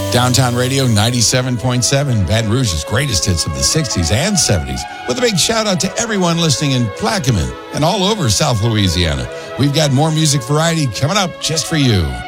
Downtown Radio 97.7, Baton Rouge's greatest hits of the 60s and 70s, with a big shout out to everyone listening in Plaquemine and all over South Louisiana. We've got more music variety coming up just for you.